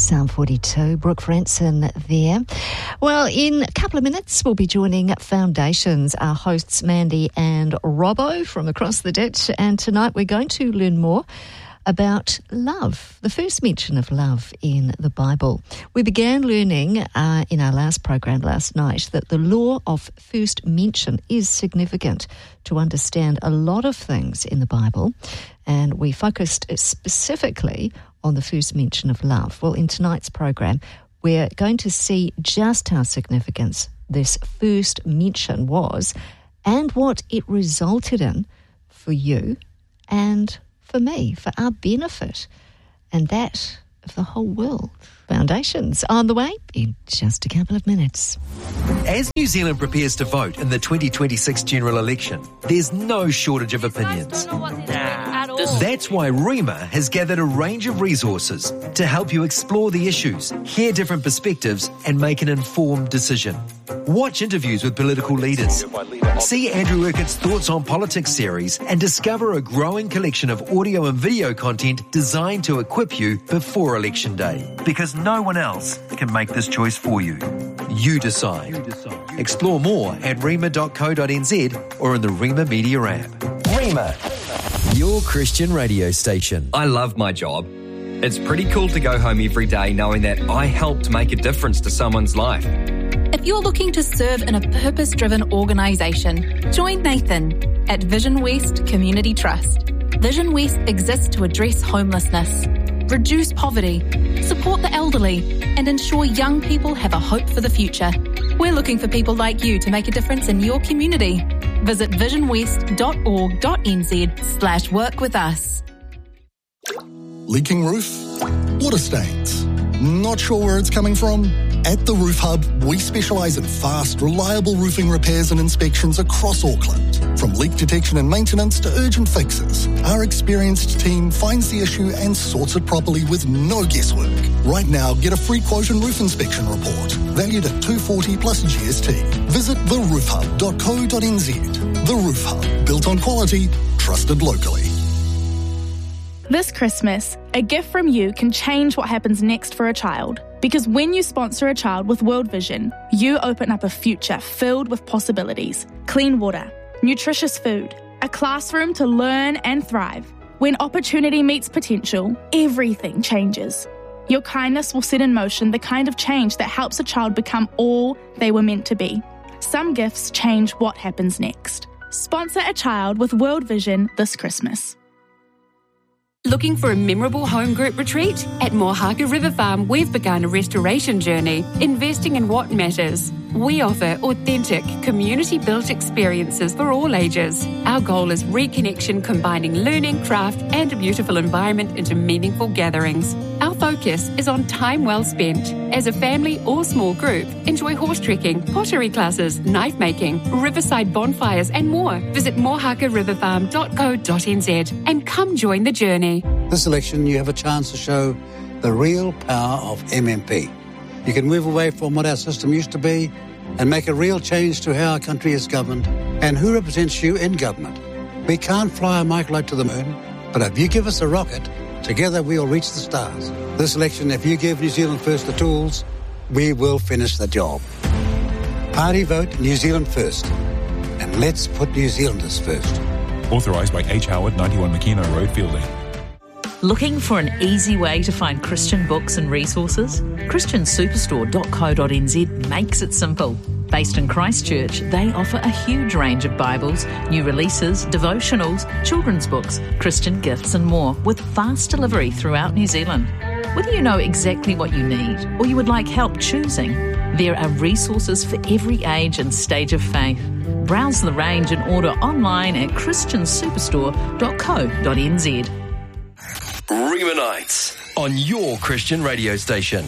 Psalm 42, Brooke Franson there. Well, in a couple of minutes, we'll be joining Foundations, our hosts Mandy and Robbo from across the ditch. And tonight we're going to learn more about love, the first mention of love in the Bible. We began learning in our last program last night that the law of first mention is significant to understand a lot of things in the Bible, and we focused specifically on the first mention of love. Well, in tonight's program, we're going to see just how significant this first mention was and what it resulted in for you and for me, for our benefit, and that of the whole world. Foundations on the way in just a couple of minutes. As New Zealand prepares to vote in the 2026 general election, there's no shortage of opinions. That's why REMA has gathered a range of resources to help you explore the issues, hear different perspectives, and make an informed decision. Watch interviews with political leaders. See Andrew Urquhart's Thoughts on Politics series and discover a growing collection of audio and video content designed to equip you before Election Day. Because no one else can make this choice for you. You decide. Explore more at rema.co.nz or in the Rema Media app. Rema, your Christian radio station. I love my job. It's pretty cool to go home every day knowing that I helped make a difference to someone's life. If you're looking to serve in a purpose-driven organisation, join Nathan at Vision West Community Trust. Vision West exists to address homelessness, reduce poverty, support the elderly, and ensure young people have a hope for the future. We're looking for people like you to make a difference in your community. Visit visionwest.org.nz/work with us. Leaking roof? Water stains? Not sure where it's coming from? At the Roof Hub, we specialise in fast, reliable roofing repairs and inspections across Auckland. From leak detection and maintenance to urgent fixes, our experienced team finds the issue and sorts it properly with no guesswork. Right now, get a free quote and roof inspection report, valued at $240 plus GST. Visit theroofhub.co.nz. The Roof Hub, built on quality, trusted locally. This Christmas, a gift from you can change what happens next for a child. Because when you sponsor a child with World Vision, you open up a future filled with possibilities. Clean water, nutritious food, a classroom to learn and thrive. When opportunity meets potential, everything changes. Your kindness will set in motion the kind of change that helps a child become all they were meant to be. Some gifts change what happens next. Sponsor a child with World Vision this Christmas. Looking for a memorable home group retreat? At Mohaka River Farm, we've begun a restoration journey, investing in what matters. We offer authentic, community-built experiences for all ages. Our goal is reconnection, combining learning, craft, and a beautiful environment into meaningful gatherings. Our focus is on time well spent. As a family or small group, enjoy horse trekking, pottery classes, knife making, riverside bonfires, and more. Visit mohakariverfarm.co.nz and come join the journey. This election, you have a chance to show the real power of MMP. You can move away from what our system used to be and make a real change to how our country is governed and who represents you in government. We can't fly a microlight to the moon, but if you give us a rocket, together we'll reach the stars. This election, if you give New Zealand First the tools, we will finish the job. Party vote New Zealand First. And let's put New Zealanders first. Authorised by H. Howard, 91 McKenna Road, Fielding. Looking for an easy way to find Christian books and resources? ChristianSuperstore.co.nz makes it simple. Based in Christchurch, they offer a huge range of Bibles, new releases, devotionals, children's books, Christian gifts and more, with fast delivery throughout New Zealand. Whether you know exactly what you need or you would like help choosing, there are resources for every age and stage of faith. Browse the range and order online at ChristianSuperstore.co.nz. Rema Nights on your Christian radio station.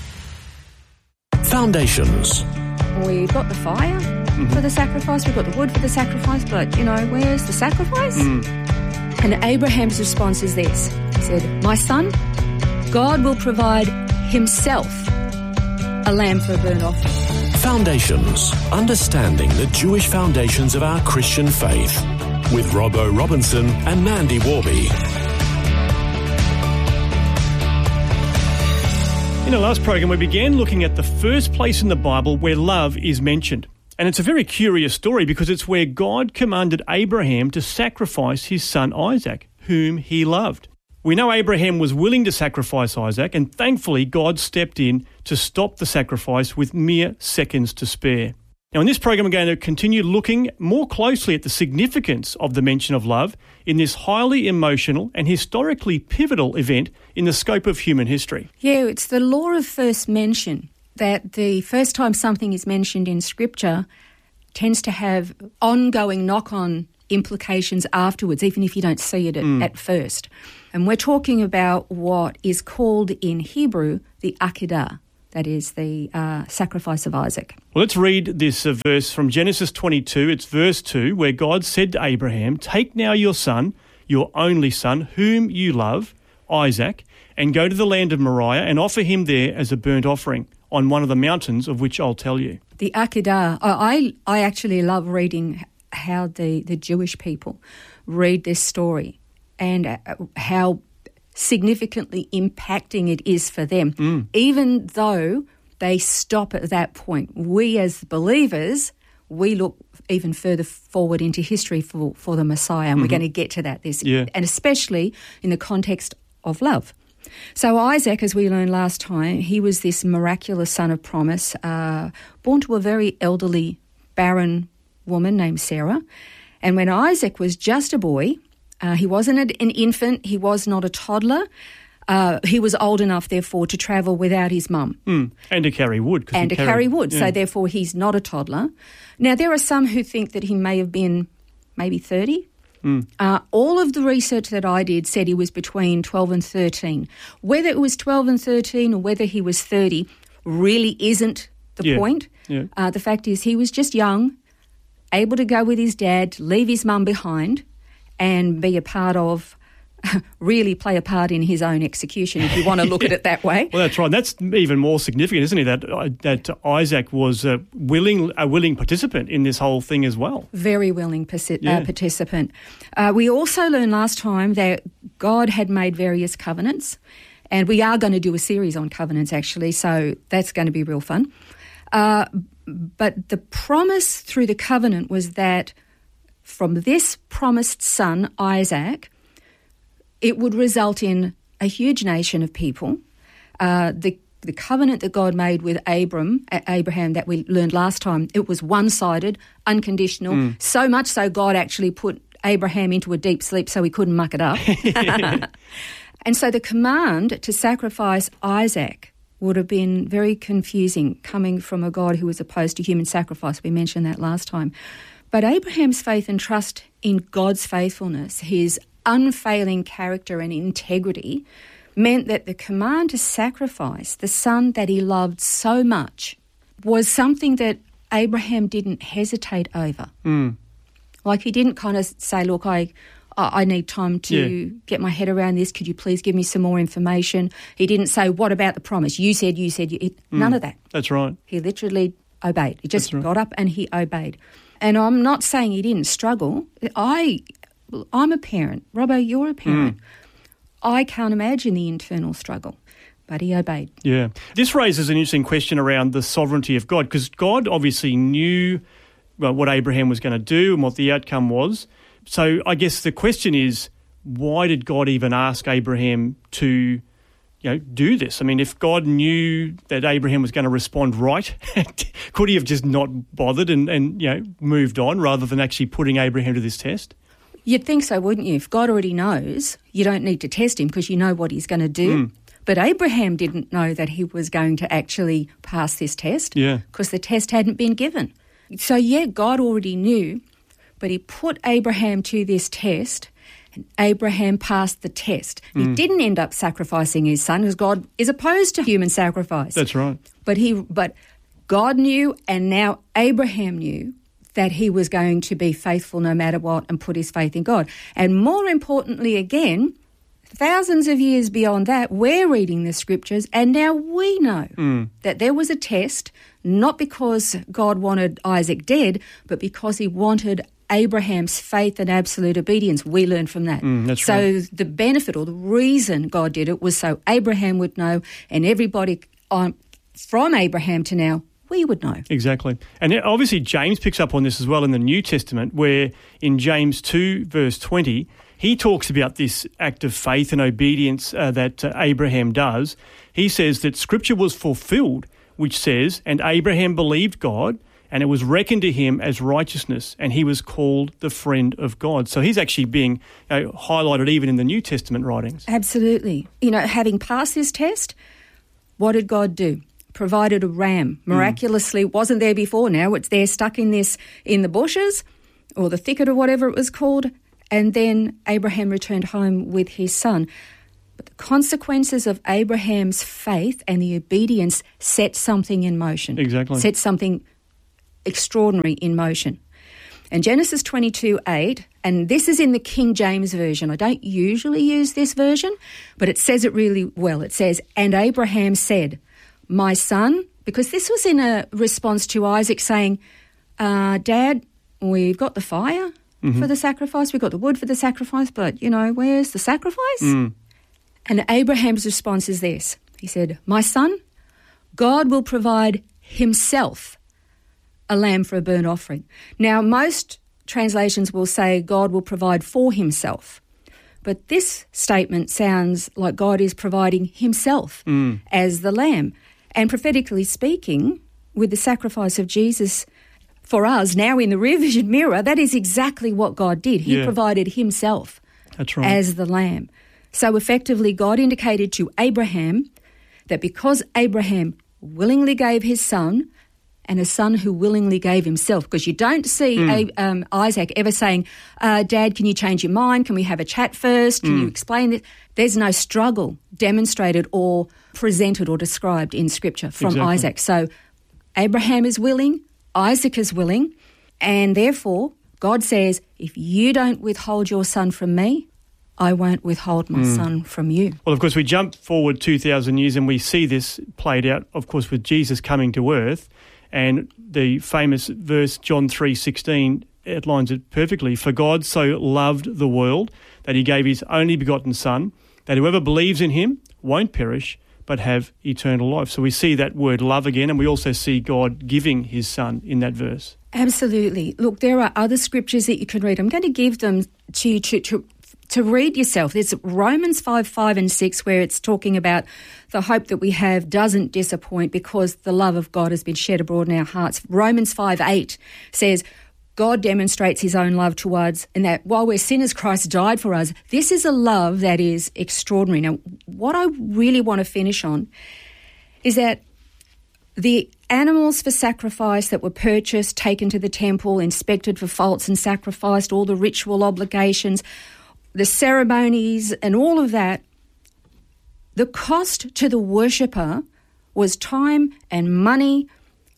Foundations. We've got the fire for the sacrifice, we've got the wood for the sacrifice, but, where's the sacrifice? And Abraham's response is this. He said, "My son, God will provide himself a lamb for a burnt offering." Foundations. Understanding the Jewish foundations of our Christian faith. With Robbo Robinson and Mandy Warby. In our last program, we began looking at the first place in the Bible where love is mentioned. And it's a very curious story because it's where God commanded Abraham to sacrifice his son Isaac, whom he loved. We know Abraham was willing to sacrifice Isaac, and thankfully God stepped in to stop the sacrifice with mere seconds to spare. Now, in this program, we're going to continue looking more closely at the significance of the mention of love in this highly emotional and historically pivotal event in the scope of human history. Yeah, it's the law of first mention, that the first time something is mentioned in Scripture tends to have ongoing knock-on implications afterwards, even if you don't see it at first. And we're talking about what is called in Hebrew the Akedah. That is the sacrifice of Isaac. Well, let's read this verse from Genesis 22. It's verse 2, where God said to Abraham, "Take now your son, your only son, whom you love, Isaac, and go to the land of Moriah and offer him there as a burnt offering on one of the mountains of which I'll tell you." The Akedah, I actually love reading how the Jewish people read this story and how significantly impacting it is for them, even though they stop at that point. We as believers, we look even further forward into history for the Messiah, and we're going to get to that, and especially in the context of love. So Isaac, as we learned last time, he was this miraculous son of promise, born to a very elderly, barren woman named Sarah. And when Isaac was just a boy, he wasn't an infant, he was not a toddler. He was old enough, therefore, to travel without his mum. And to carry wood. And to carry wood, so therefore he's not a toddler. Now, there are some who think that he may have been maybe 30. All of the research that I did said he was between 12 and 13. Whether it was 12 and 13 or whether he was 30 really isn't the point. The fact is he was just young, able to go with his dad, leave his mum behind, and be a part of, really play a part in his own execution, if you want to look at it that way. Well, that's right. That's even more significant, isn't it, that Isaac was a willing participant in this whole thing as well. Very willing participant. We also learned last time that God had made various covenants, and we are going to do a series on covenants, actually, so that's going to be real fun. But the promise through the covenant was that from this promised son, Isaac, it would result in a huge nation of people. The covenant that God made with Abraham that we learned last time, it was one-sided, unconditional, so much so God actually put Abraham into a deep sleep so he couldn't muck it up. And so the command to sacrifice Isaac would have been very confusing, coming from a God who was opposed to human sacrifice. We mentioned that last time. But Abraham's faith and trust in God's faithfulness, his unfailing character and integrity, meant that the command to sacrifice the son that he loved so much was something that Abraham didn't hesitate over. Like he didn't kind of say, look, I need time to get my head around this. Could you please give me some more information? He didn't say, what about the promise? You said. None of that. That's right. He literally obeyed. He just got up and he obeyed. And I'm not saying he didn't struggle. I'm a parent. Robbo, you're a parent. I can't imagine the internal struggle, but he obeyed. Yeah. This raises an interesting question around the sovereignty of God, because God obviously knew what Abraham was going to do and what the outcome was. So I guess the question is, why did God even ask Abraham to do this? I mean, if God knew that Abraham was going to respond right, could he have just not bothered and moved on rather than actually putting Abraham to this test? You'd think so, wouldn't you? If God already knows, you don't need to test him because you know what he's going to do. But Abraham didn't know that he was going to actually pass this test because the test hadn't been given. So, God already knew, but he put Abraham to this test, and Abraham passed the test. He didn't end up sacrificing his son because God is opposed to human sacrifice. That's right. But God knew, and now Abraham knew that he was going to be faithful no matter what and put his faith in God. And more importantly, again, thousands of years beyond that, we're reading the scriptures and now we know that there was a test, not because God wanted Isaac dead, but because he wanted Abraham's faith and absolute obedience. We learn from that. That's so right. the benefit or the reason God did it was so Abraham would know and everybody from Abraham to now, we would know. Exactly. And obviously James picks up on this as well in the New Testament, where in James 2 verse 20, he talks about this act of faith and obedience that Abraham does. He says that Scripture was fulfilled, which says, and Abraham believed God, and it was reckoned to him as righteousness, and he was called the friend of God. So he's actually being highlighted even in the New Testament writings. Absolutely. Having passed this test, what did God do? Provided a ram. Miraculously, wasn't there before. Now it's there stuck in the bushes or the thicket or whatever it was called. And then Abraham returned home with his son. But the consequences of Abraham's faith and the obedience set something in motion. Exactly. Set something extraordinary in motion. And Genesis 22:8, and this is in the King James Version. I don't usually use this version, but it says it really well. It says, and Abraham said, my son, because this was in a response to Isaac saying, Dad, we've got the fire for the sacrifice, we've got the wood for the sacrifice, but, where's the sacrifice? And Abraham's response is this. He said, my son, God will provide himself a lamb for a burnt offering. Now, most translations will say God will provide for himself. But this statement sounds like God is providing himself as the lamb. And prophetically speaking, with the sacrifice of Jesus for us now in the rear vision mirror, that is exactly what God did. He provided himself as the lamb. So effectively, God indicated to Abraham that because Abraham willingly gave his son, and a son who willingly gave himself, because you don't see Isaac ever saying, Dad, can you change your mind? Can we have a chat first? Can you explain this? There's no struggle demonstrated or presented or described in Scripture from Isaac. So Abraham is willing, Isaac is willing, and therefore God says, if you don't withhold your son from me, I won't withhold my son from you. Well, of course, we jump forward 2,000 years and we see this played out, of course, with Jesus coming to earth. And the famous verse, John 3:16, outlines it perfectly. For God so loved the world that he gave his only begotten Son, that whoever believes in him won't perish but have eternal life. So we see that word love again, and we also see God giving his Son in that verse. Absolutely. Look, there are other scriptures that you can read. I'm going to give them to you to read yourself. There's Romans 5:5 and 6, where it's talking about the hope that we have doesn't disappoint because the love of God has been shed abroad in our hearts. Romans 5:8 says, God demonstrates his own love towards, and that while we're sinners, Christ died for us. This is a love that is extraordinary. Now, what I really want to finish on is that the animals for sacrifice that were purchased, taken to the temple, inspected for faults and sacrificed, all the ritual obligations, the ceremonies and all of that, the cost to the worshipper was time and money,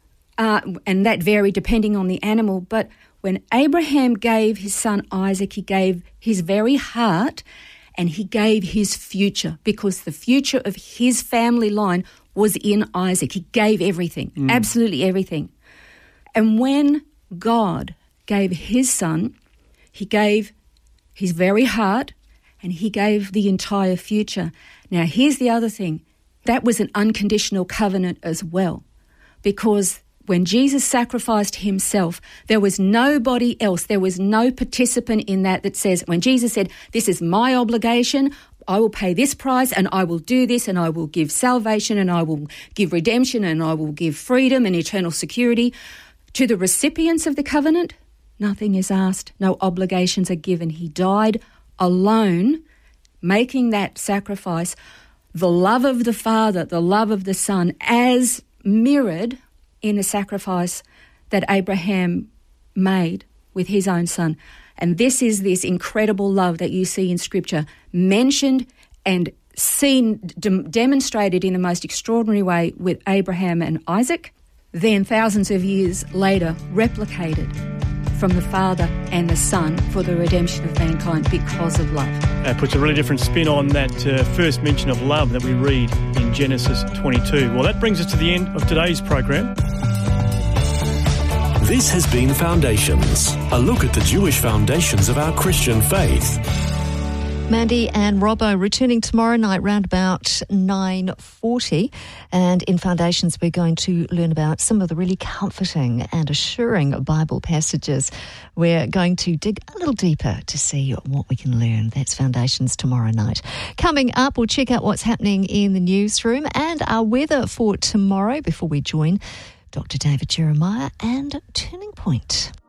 and that varied depending on the animal. But when Abraham gave his son Isaac, he gave his very heart and he gave his future, because the future of his family line was in Isaac. He gave everything, absolutely everything. And when God gave his son, he gave his very heart and he gave the entire future. Now, here's the other thing. That was an unconditional covenant as well, because when Jesus sacrificed himself, there was nobody else, there was no participant in that says, when Jesus said, this is my obligation, I will pay this price and I will do this and I will give salvation and I will give redemption and I will give freedom and eternal security. To the recipients of the covenant, nothing is asked, no obligations are given. He died alone, making that sacrifice. The love of the Father, the love of the Son, as mirrored in the sacrifice that Abraham made with his own son. And this is this incredible love that you see in Scripture mentioned and seen demonstrated in the most extraordinary way with Abraham and Isaac, then thousands of years later replicated from the Father and the Son for the redemption of mankind because of love. That puts a really different spin on that first mention of love that we read in Genesis 22. Well, that brings us to the end of today's program. This has been Foundations, a look at the Jewish foundations of our Christian faith. Mandy and Robbo returning tomorrow night round about 9:40, and in Foundations we're going to learn about some of the really comforting and assuring Bible passages. We're going to dig a little deeper to see what we can learn. That's Foundations tomorrow night. Coming up, we'll check out what's happening in the newsroom and our weather for tomorrow before we join Dr. David Jeremiah and Turning Point.